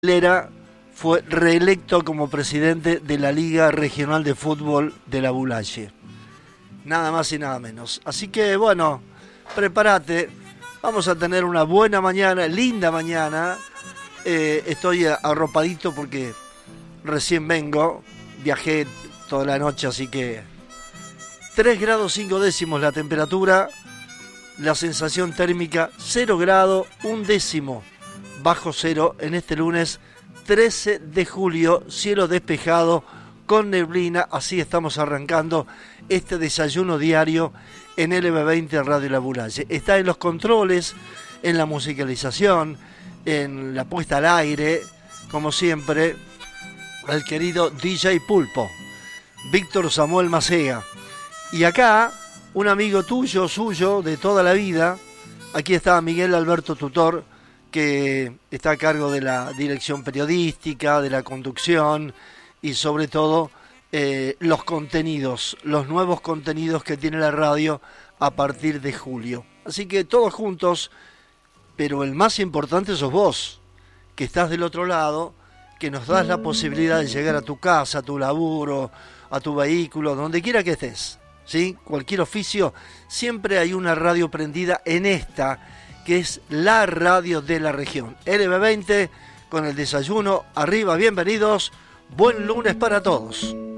Lera fue reelecto como presidente de la Liga Regional de Fútbol de la Bulaye. Nada más y nada menos. Así que bueno, prepárate. Vamos a tener una buena mañana, linda mañana. Estoy arropadito porque recién vengo. Viajé toda la noche, así que 3 grados 5 décimos la temperatura. La sensación térmica 0 grado 1 décimo bajo cero en este lunes 13 de julio, cielo despejado con neblina. Así estamos arrancando este desayuno diario en LB20 Radio La Bulaye. Está en los controles, en la musicalización, en la puesta al aire, como siempre, el querido DJ Pulpo, Víctor Samuel Macega. Y acá, un amigo tuyo, suyo, de toda la vida, aquí está Miguel Alberto Tutor, que está a cargo de la dirección periodística, de la conducción y sobre todo los contenidos, los nuevos contenidos que tiene la radio a partir de julio. Así que todos juntos, pero el más importante sos vos, que estás del otro lado, que nos das la posibilidad de llegar a tu casa, a tu laburo, a tu vehículo, donde quiera que estés, ¿sí? Cualquier oficio, siempre hay una radio prendida en esta, que es la radio de la región. LB20 con el desayuno arriba, bienvenidos, buen lunes para todos.